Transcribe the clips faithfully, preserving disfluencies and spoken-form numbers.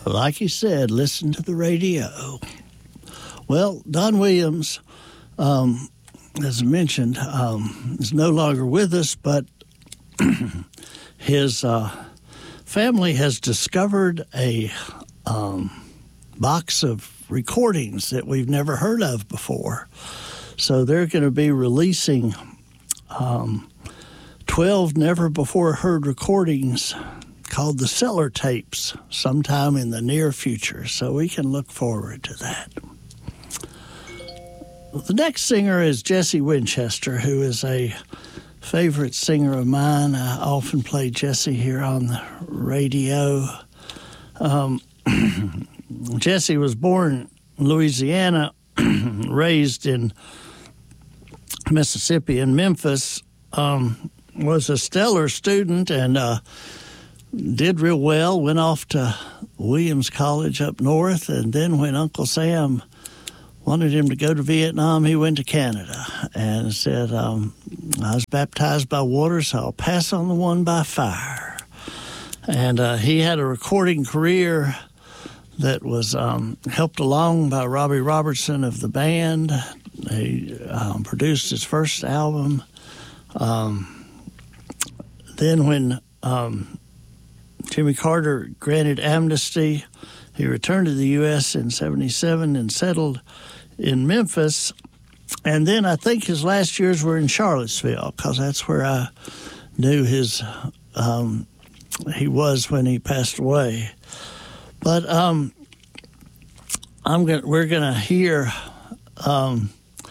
like he said, listen to the radio. Well, Don Williams, um, as I mentioned, um, is no longer with us, but his uh, family has discovered a um, box of recordings that we've never heard of before. So they're going to be releasing um, twelve never-before-heard recordings called the Cellar Tapes sometime in the near future. So we can look forward to that. The next singer is Jesse Winchester, who is a favorite singer of mine. I often play Jesse here on the radio. Um, Jesse was born in Louisiana, raised in Mississippi and Memphis, um, was a stellar student and uh, did real well, went off to Williams College up north, and then when Uncle Sam wanted him to go to Vietnam, he went to Canada and said, um, I was baptized by water, so I'll pass on the one by fire. And uh, he had a recording career that was um, helped along by Robbie Robertson of the band. He um, produced his first album. Um, then when um, Jimmy Carter granted amnesty, he returned to the U S in seventy-seven and settled in Memphis. And then I think his last years were in Charlottesville, because that's where I knew his um, he was when he passed away. But um, I'm gonna, we're going to hear um,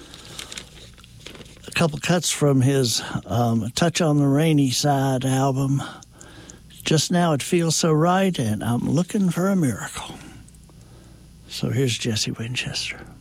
a couple cuts from his um, Touch on the Rainy Side album. Just Now It Feels So Right, and I'm Looking for a Miracle. So here's Jesse Winchester.